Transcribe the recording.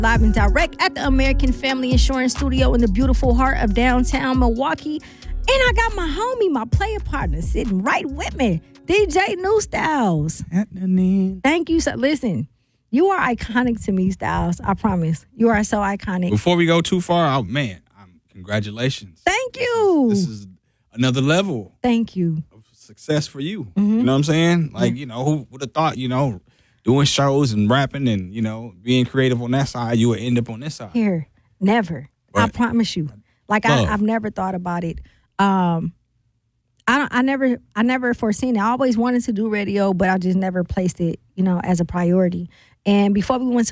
Live and direct at the American Family Insurance Studio in the beautiful heart of downtown Milwaukee. And I got my homie, my player partner, sitting right with me, DJ New Styles. Thank you. So, listen, you are iconic to me, Styles. I promise. You are so iconic. Before we go too far, congratulations. Thank you. This is another level. Thank you. Of success for you. Mm-hmm. You know what I'm saying? Like, who would have thought, doing shows and rapping and, being creative on that side, you would end up on this side. Here, never. Right. I promise you. Like, I've never thought about it. I never foreseen it. I always wanted to do radio, but I just never placed it, as a priority. And before we went to